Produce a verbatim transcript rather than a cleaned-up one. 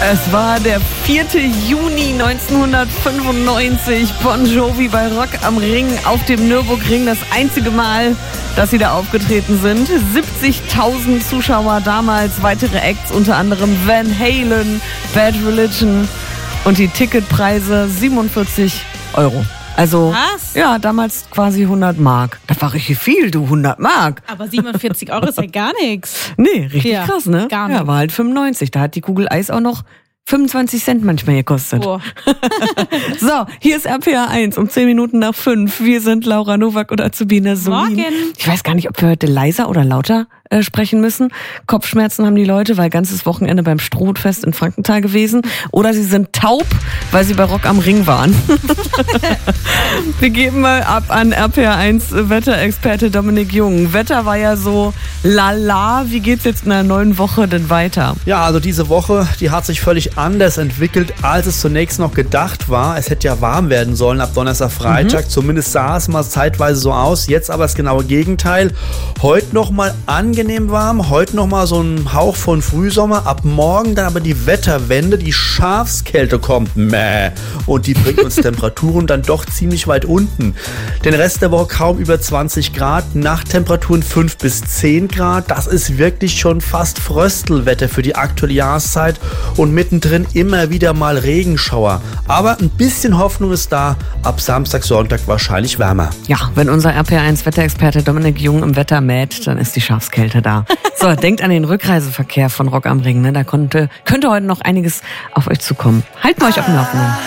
Es war der vierte Juni neunzehnhundertfünfundneunzig. Bon Jovi bei Rock am Ring auf dem Nürburgring. Das einzige Mal, dass sie da aufgetreten sind. siebzigtausend Zuschauer damals. Weitere Acts, unter anderem Van Halen, Bad Religion. Und die Ticketpreise siebenundvierzig Euro. Also, Was? ja, damals quasi hundert Mark. Das war richtig viel, du, hundert Mark. Aber siebenundvierzig Euro ist ja gar nichts. Nee, richtig Ja, krass, ne? gar nicht. Ja, war halt fünfundneunzig. Da hat die Kugel Eis auch noch fünfundzwanzig Cent manchmal gekostet. Boah. So, hier ist R P R eins um zehn Minuten nach fünf. Wir sind Laura Nowak und Azubine Solin. Morgen. Ich weiß gar nicht, ob wir heute leiser oder lauter äh, sprechen müssen. Kopfschmerzen haben die Leute, weil ganzes Wochenende beim Strohfest in Frankenthal gewesen. Oder sie sind taub, weil sie bei Rock am Ring waren. Wir geben mal ab an R P R eins Wetterexperte Dominik Jung. Wetter war ja so lala. Wie geht's jetzt in der neuen Woche denn weiter? Ja, also diese Woche, die hat sich völlig anders entwickelt, als es zunächst noch gedacht war. Es hätte ja warm werden sollen ab Donnerstag, Freitag. Mhm. Zumindest sah es mal zeitweise so aus. Jetzt aber das genaue Gegenteil. Heute noch mal angenehm warm. Heute noch mal so ein Hauch von Frühsommer. Ab morgen dann aber die Wetterwende. Die Schafskälte kommt. Mäh. Und die bringt uns Temperaturen dann doch ziemlich weit unten. Den Rest der Woche kaum über zwanzig Grad. Nachttemperaturen fünf bis zehn Grad. Das ist wirklich schon fast Fröstelwetter für die aktuelle Jahreszeit. Und mittendrin immer wieder mal Regenschauer. Aber ein bisschen Hoffnung ist da. Ab Samstag, Sonntag wahrscheinlich wärmer. Ja, wenn unser R P R eins Wetterexperte Dominik Jung im Wetter mäht, dann ist die Schafskälte da. So, denkt an den Rückreiseverkehr von Rock am Ring. Ne? Da konnte, könnte heute noch einiges auf euch zukommen. Halten wir euch auf dem Laufenden.